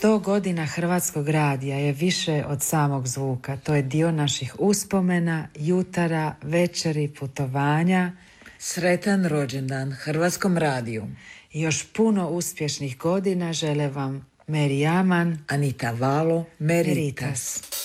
100 godina Hrvatskog radija je više od samog zvuka. To je dio naših uspomena, jutara, večeri, putovanja. Sretan rođendan Hrvatskom radiju. I još puno uspješnih godina žele vam Meri Aman, Anita Valo, Meritas.